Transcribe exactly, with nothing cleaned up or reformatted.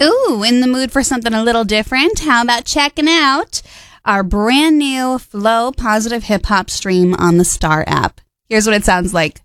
Ooh, in the mood for something a little different? How about checking out our brand new Flow Positive Hip Hop stream on the Star app? Here's what it sounds like.